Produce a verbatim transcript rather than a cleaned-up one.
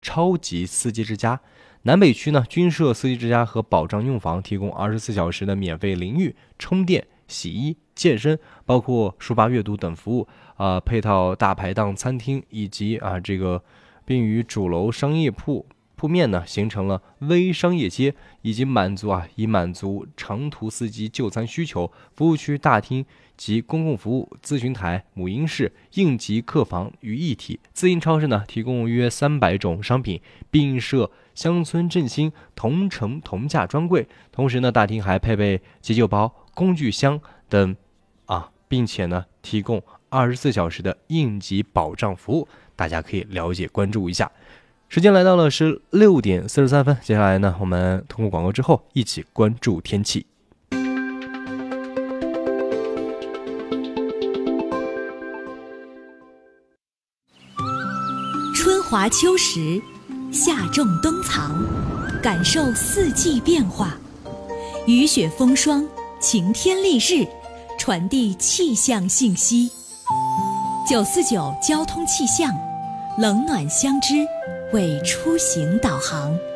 超级司机之家。南北区呢均设司机之家和保障用房，提供二十四小时的免费淋浴、充电、洗衣、健身，包括书吧阅读等服务啊、呃，配套大排档餐厅以及啊这个，并与主楼商业铺铺面呢形成了微商业街，以及满足啊以满足长途司机就餐需求。服务区大厅及公共服务、咨询台、母婴室、应急客房于一体。自营超市呢提供约三百种商品，并设乡村振兴同城同价专柜。同时呢，大厅还配备急救包、工具箱等啊，并且呢提供二十四小时的应急保障服务，大家可以了解关注一下。时间来到了十六点四十三分，接下来呢，我们通过广告之后一起关注天气。 春华秋实，夏种冬藏，感受四季变化。雨雪风霜，晴天丽日，传递气象信息。九四九交通气象，冷暖相知，为出行导航。